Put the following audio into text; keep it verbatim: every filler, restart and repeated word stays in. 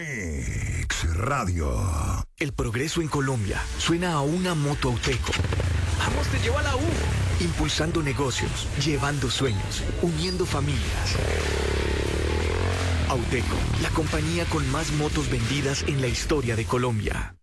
Mix Radio. El progreso en Colombia suena a una moto Auteco. ¡Vamos, te llevo a la U! Impulsando negocios, llevando sueños, uniendo familias. Auteco, la compañía con más motos vendidas en la historia de Colombia.